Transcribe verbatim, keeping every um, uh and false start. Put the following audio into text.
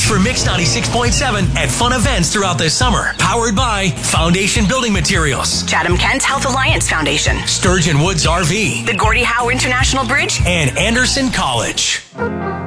Watch for Mix ninety-six point seven at fun events throughout the summer. Powered by Foundation Building Materials, Chatham-Kent Health Alliance Foundation, Sturgeon Woods R V, the Gordie Howe International Bridge, and Anderson College.